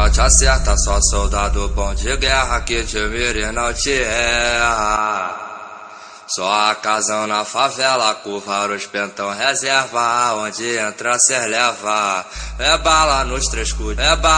te acerta, só soldado bom de guerra que te mira e não te erra. Só a casão na favela, com vários pentão reserva, onde entra cê leva. É bala nos três escudos, é bala.